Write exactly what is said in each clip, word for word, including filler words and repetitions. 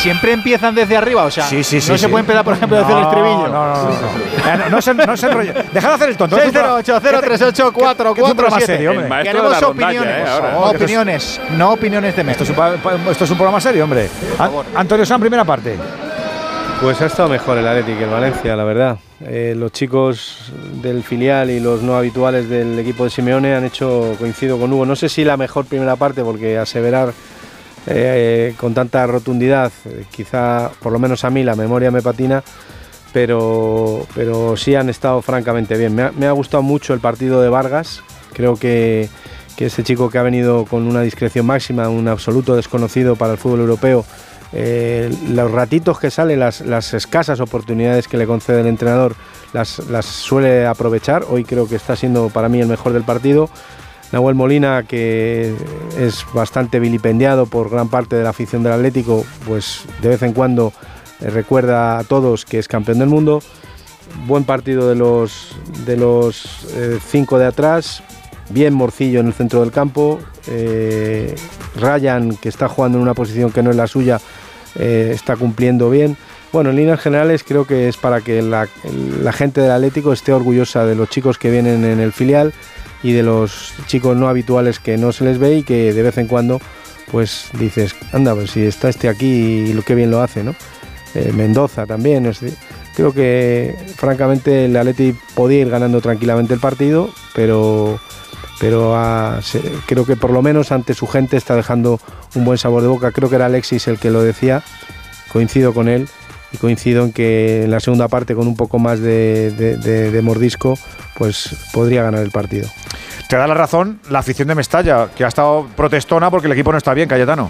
siempre empiezan desde arriba, o sea, sí, sí, sí, no sí. se puede empezar, por ejemplo, desde no, el estribillo. No, no, no. No, no, no, se, no se enrolla. Dejad de hacer el tonto. seis cero ocho cero tres ocho cuatro cuatro siete. Queremos opiniones. Eh, ahora. No opiniones, no opiniones de Messi. Esto es, un, esto es un programa serio, hombre. An Antonio San, primera parte. Pues ha estado mejor el Athletic que el Valencia, la verdad. Eh, los chicos del filial y los no habituales del equipo de Simeone han hecho, coincido con Hugo, no sé si la mejor primera parte, porque aseverar eh, con tanta rotundidad, eh, quizá por lo menos a mí la memoria me patina, pero, pero sí han estado francamente bien. Me ha, me ha gustado mucho el partido de Vargas, creo que, que este chico que ha venido con una discreción máxima, un absoluto desconocido para el fútbol europeo, Eh, los ratitos que sale, las, las escasas oportunidades que le concede el entrenador, las, las suele aprovechar. Hoy creo que está siendo para mí el mejor del partido. Nahuel Molina, que es bastante vilipendiado por gran parte de la afición del Atlético, pues de vez en cuando eh, recuerda a todos que es campeón del mundo. Buen partido de los, de los eh, cinco de atrás. Bien Morcillo en el centro del campo, eh, Ryan, que está jugando en una posición que no es la suya, eh, está cumpliendo bien. Bueno, en líneas generales creo que es para que la, la gente del Atlético esté orgullosa de los chicos que vienen en el filial y de los chicos no habituales que no se les ve y que de vez en cuando pues dices, anda, pues si está este aquí y lo que bien lo hace, ¿no? Eh, Mendoza también, es decir, creo que francamente el Atlético podía ir ganando tranquilamente el partido, pero... pero a, se, creo que por lo menos ante su gente está dejando un buen sabor de boca. Creo que era Alexis el que lo decía, coincido con él y coincido en que en la segunda parte con un poco más de, de, de, de mordisco pues podría ganar el partido. Te da la razón la afición de Mestalla, que ha estado protestona porque el equipo no está bien, Cayetano.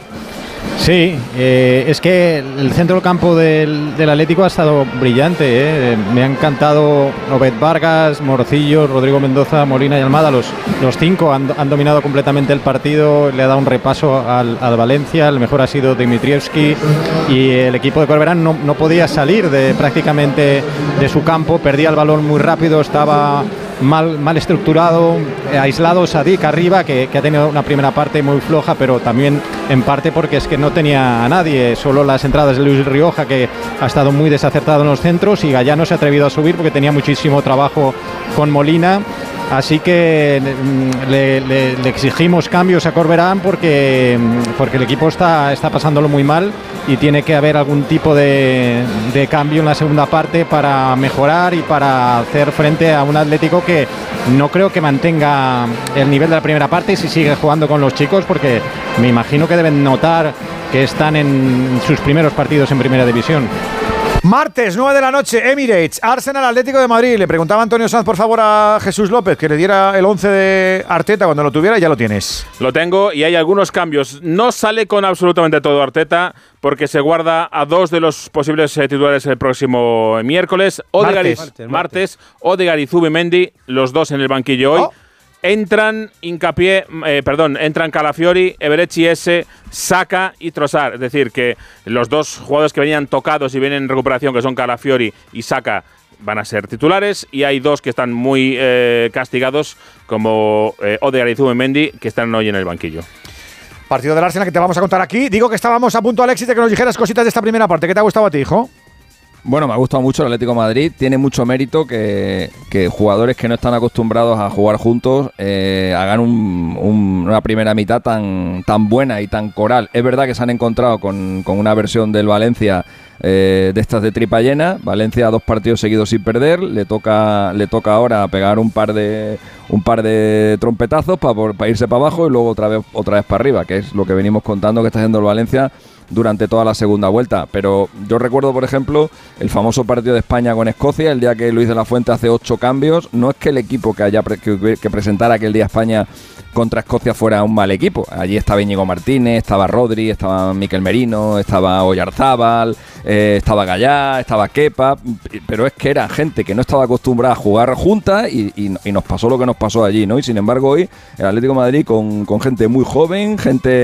Sí, eh, es que el centro del campo del, del Atlético ha estado brillante, eh. Me ha encantado Obed Vargas, Morcillo, Rodrigo Mendoza, Molina y Almada. Los, los cinco han, han dominado completamente el partido, le ha dado un repaso al, al Valencia, el mejor ha sido Dimitrievski y el equipo de Corberán no, no podía salir de prácticamente de su campo, perdía el balón muy rápido, estaba mal, mal estructurado, eh, aislado Sadik arriba, que, que ha tenido una primera parte muy floja, pero también en parte porque es que no tenía a nadie, solo las entradas de Luis Rioja, que ha estado muy desacertado en los centros, y Gallano se ha atrevido a subir porque tenía muchísimo trabajo con Molina. Así que le, le, le exigimos cambios a Corberán porque, porque el equipo está, está pasándolo muy mal y tiene que haber algún tipo de, de cambio en la segunda parte para mejorar y para hacer frente a un Atlético que no creo que mantenga el nivel de la primera parte si sigue jugando con los chicos, porque me imagino que deben notar que están en sus primeros partidos en Primera División. Martes, nueve de la noche, Emirates, Arsenal, Atlético de Madrid. Le preguntaba Antonio Sanz, por favor, a Jesús López que le diera el once de Arteta cuando lo tuviera, y ya lo tienes. Lo tengo y hay algunos cambios. No sale con absolutamente todo Arteta porque se guarda a dos de los posibles eh, titulares el próximo miércoles. Odegaard, martes, martes, martes. Odegaard y Zubimendi, los dos en el banquillo hoy. Oh. Entran Hincapié, eh, perdón, entran Calafiori, Eberechi S, Saka y Trossard. Es decir, que los dos jugadores que venían tocados y vienen en recuperación, que son Calafiori y Saka, van a ser titulares. Y hay dos que están muy eh, castigados, como eh, Odegaard y Zubimendi, que están hoy en el banquillo. Partido del Arsenal que te vamos a contar aquí. Digo que estábamos a punto, Alexis, de que nos dijeras cositas de esta primera parte. ¿Qué te ha gustado a ti, hijo? Bueno, me ha gustado mucho el Atlético de Madrid. Tiene mucho mérito que, que jugadores que no están acostumbrados a jugar juntos eh, hagan un, un, una primera mitad tan, tan buena y tan coral. Es verdad que se han encontrado con, con una versión del Valencia eh, de estas de tripa llena. Valencia dos partidos seguidos sin perder. Le toca, le toca ahora pegar un par de un par de trompetazos para pa irse para abajo y luego otra vez otra vez para arriba, que es lo que venimos contando que está haciendo el Valencia durante toda la segunda vuelta. Pero yo recuerdo, por ejemplo, el famoso partido de España con Escocia, el día que Luis de la Fuente hace ocho cambios. No es que el equipo que haya pre que, que presentara aquel día España contra Escocia fuera un mal equipo. Allí estaba Íñigo Martínez, estaba Rodri, estaba Mikel Merino, estaba Oyarzábal, eh, estaba Gallá, estaba Kepa, pero es que era gente que no estaba acostumbrada a jugar juntas y, y, y nos pasó lo que nos pasó allí, ¿no? Y sin embargo hoy el Atlético de Madrid con, con gente muy joven, gente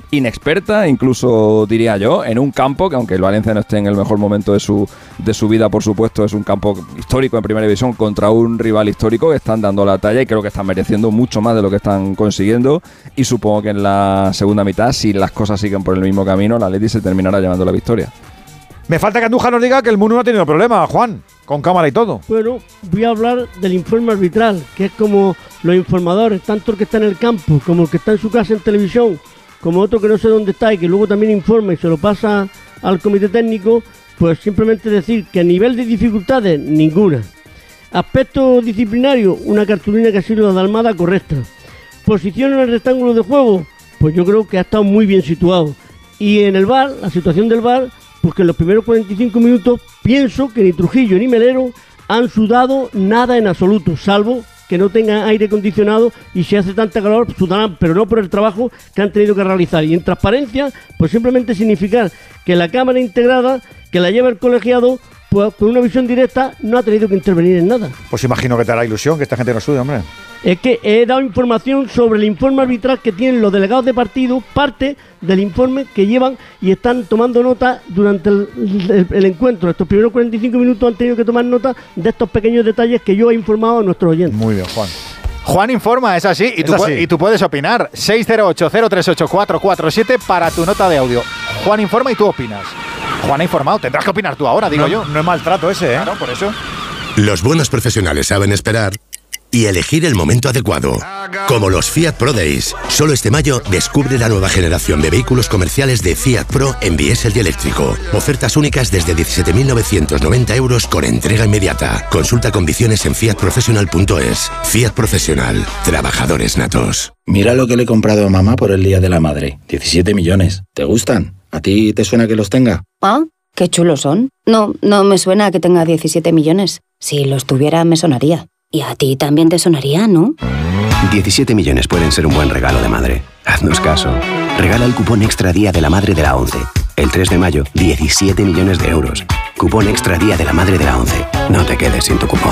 inexperta, incluso diría yo, en un campo que, aunque el Valencia no esté en el mejor momento de su, de su vida, por supuesto, es un campo histórico en Primera División contra un rival histórico, que están dando la talla y creo que están mereciendo mucho más de lo que están consiguiendo, y supongo que en la segunda mitad, si las cosas siguen por el mismo camino, el Atleti se terminará llevando la victoria. Me falta que Andújar nos diga que el Munu no ha tenido problema, Juan, con cámara y todo. Bueno, voy a hablar del informe arbitral, que es como los informadores, tanto el que está en el campo como el que está en su casa en televisión, como otro que no sé dónde está y que luego también informa y se lo pasa al comité técnico, pues simplemente decir que a nivel de dificultades, ninguna. Aspecto disciplinario, una cartulina que ha sido la de Almada correcta. Posición en el rectángulo de juego, pues yo creo que ha estado muy bien situado. Y en el V A R, la situación del V A R, pues que en los primeros cuarenta y cinco minutos pienso que ni Trujillo ni Melero han sudado nada en absoluto, salvo que no tengan aire acondicionado y si hace tanta calor sudarán, pero no por el trabajo que han tenido que realizar. Y en transparencia, pues simplemente significar que la cámara integrada, que la lleva el colegiado, pues con una visión directa no ha tenido que intervenir en nada. Pues imagino que te hará ilusión que esta gente no sude, hombre. Es que he dado información sobre el informe arbitral que tienen los delegados de partido, parte del informe que llevan y están tomando nota durante el, el, el encuentro. Estos primeros cuarenta y cinco minutos han tenido que tomar nota de estos pequeños detalles que yo he informado a nuestros oyentes. Muy bien, Juan. Juan informa, es así, y, es tú, así. y tú puedes opinar. seis cero ocho, cero tres ocho, cuatro cuatro siete para tu nota de audio. Juan informa y tú opinas. Juan ha informado, tendrás que opinar tú ahora, digo no, yo. No es maltrato ese, ¿eh? Claro, por eso. Los buenos profesionales saben esperar y elegir el momento adecuado. Como los Fiat Pro Days. Solo este mayo descubre la nueva generación de vehículos comerciales de Fiat Pro en diésel y eléctrico. Ofertas únicas desde diecisiete mil novecientos noventa euros con entrega inmediata. Consulta condiciones en fiat professional punto es. Fiat Profesional. Trabajadores natos. Mira lo que le he comprado a mamá por el Día de la Madre. diecisiete millones. ¿Te gustan? ¿A ti te suena que los tenga? Ah, qué chulos son. No, no me suena que tenga diecisiete millones. Si los tuviera me sonaría. Y a ti también te sonaría, ¿no? diecisiete millones pueden ser un buen regalo de madre. Haznos caso. Regala el cupón Extra Día de la Madre de la ONCE. El tres de mayo, diecisiete millones de euros. Cupón Extra Día de la Madre de la ONCE. No te quedes sin tu cupón.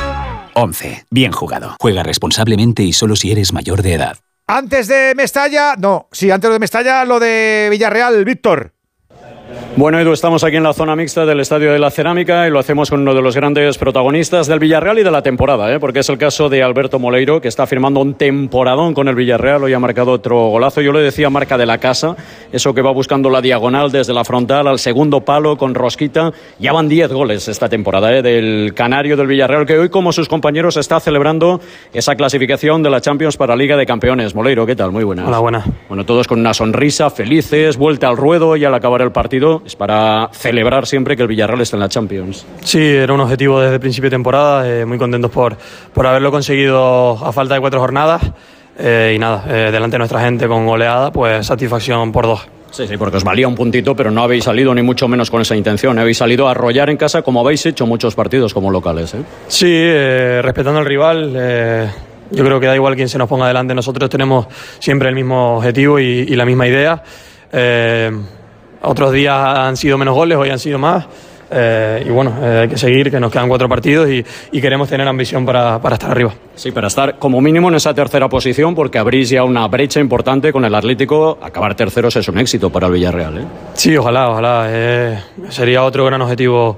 ONCE. Bien jugado. Juega responsablemente y solo si eres mayor de edad. Antes de Mestalla, no, sí, antes de Mestalla, lo de Villarreal, Víctor. Bueno, Edu, estamos aquí en la zona mixta del Estadio de la Cerámica y lo hacemos con uno de los grandes protagonistas del Villarreal y de la temporada, ¿eh? Porque es el caso de Alberto Moleiro, que está firmando un temporadón con el Villarreal. Hoy ha marcado otro golazo. Yo le decía marca de la casa, eso que va buscando la diagonal desde la frontal al segundo palo con rosquita. Ya van diez goles esta temporada, ¿eh? Del canario del Villarreal, que hoy, como sus compañeros, está celebrando esa clasificación de la Champions para Liga de Campeones. Moleiro, ¿qué tal? Muy buenas. Hola, buenas. Bueno, todos con una sonrisa, felices, vuelta al ruedo y al acabar el partido es para celebrar siempre que el Villarreal está en la Champions. Sí, era un objetivo desde el principio de temporada, eh, muy contentos por, por haberlo conseguido a falta de cuatro jornadas eh, y nada, eh, delante de nuestra gente con goleada, pues satisfacción por dos. Sí, sí, porque os valía un puntito, pero no habéis salido ni mucho menos con esa intención. Habéis salido a arrollar en casa como habéis hecho muchos partidos como locales, ¿eh? Sí, eh, respetando al rival. Eh, yo creo que da igual quién se nos ponga delante. Nosotros tenemos siempre el mismo objetivo y, y la misma idea. Eh, otros días han sido menos goles, hoy han sido más. Eh, y bueno, eh, hay que seguir, que nos quedan cuatro partidos y, y queremos tener ambición para, para estar arriba. Sí, para estar como mínimo en esa tercera posición, porque abrís ya una brecha importante con el Atlético. Acabar terceros es un éxito para el Villarreal, ¿eh? Sí, ojalá, ojalá. Eh, sería otro gran objetivo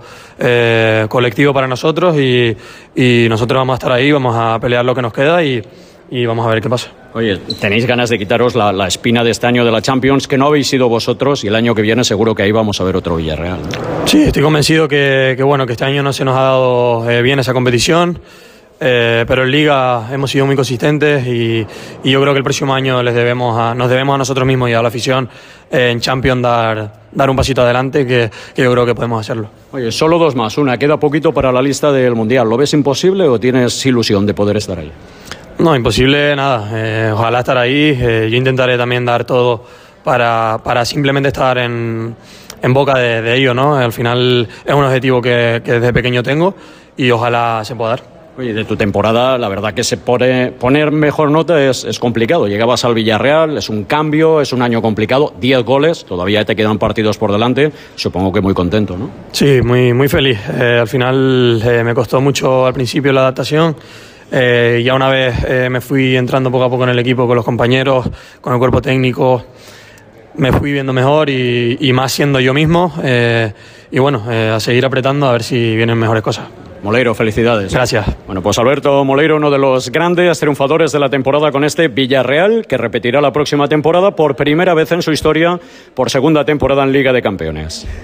eh, colectivo para nosotros y, y nosotros vamos a estar ahí, vamos a pelear lo que nos queda y, y vamos a ver qué pasa. Oye, tenéis ganas de quitaros la, la espina de este año de la Champions, que no habéis sido vosotros, y el año que viene seguro que ahí vamos a ver otro Villarreal, ¿no? Sí, estoy convencido que, que, bueno, que este año no se nos ha dado eh, bien esa competición, eh, pero en Liga hemos sido muy consistentes y, y yo creo que el próximo año les debemos a, nos debemos a nosotros mismos y a la afición eh, en Champions dar, dar un pasito adelante, que, que yo creo que podemos hacerlo. Oye, solo dos más, una, queda poquito para la lista del Mundial. ¿Lo ves imposible o tienes ilusión de poder estar ahí? No, imposible nada, eh, ojalá estar ahí, eh, yo intentaré también dar todo para, para simplemente estar en, en boca de, de ello, ¿no? Al final es un objetivo que, que desde pequeño tengo y ojalá se pueda dar. Oye, de tu temporada, la verdad que se pone, poner mejor nota es, es complicado. Llegabas al Villarreal, es un cambio, es un año complicado, diez goles, todavía te quedan partidos por delante, supongo que muy contento, ¿no? Sí, muy, muy feliz. Eh, al final eh, me costó mucho al principio la adaptación. Eh, ya una vez eh, me fui entrando poco a poco en el equipo con los compañeros, con el cuerpo técnico, me fui viendo mejor y, y más siendo yo mismo. Eh, y bueno, eh, a seguir apretando a ver si vienen mejores cosas. Moleiro, felicidades. Gracias. Bueno, pues Alberto Moleiro, uno de los grandes triunfadores de la temporada con este Villarreal, que repetirá la próxima temporada por primera vez en su historia, por segunda temporada en Liga de Campeones.